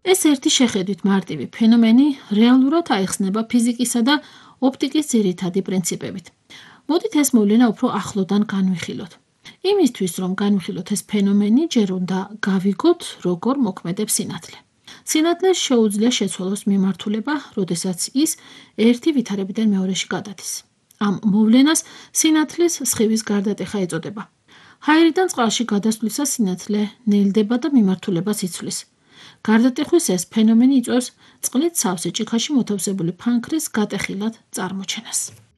ეს ერთი შეხედვით მარტივი ფენომენი რეალურად აიხსნება ფიზიკისა და ოპტიკის ძირითადი პრინციპებით. მოდით ეს მოვლენა უფრო ახლოდან განვიხილოთ. იმისთვის, რომ განვიხილოთ ეს ფენომენი, ჯერ უნდა გავიგოთ, როგორ მოქმედებს სინათლე. სინათლეს შეუძლია შეცვალოს მიმართულება, როდესაც ის ერთი ვითარებიდან მეორეში გადადის. ამ მოვლენას სინათლის სხივის გარდატეხა ეწოდება. ჰაერიდან წყალში გადასვლისას სინათლე ნელდება და მიმართულებას იცვლის. გარდატეხვის ეს ფენომენი იწვევს წყლით სავსე ჭიქაში მოთავსებული ფანქრის გატეხილად წარმოჩენას.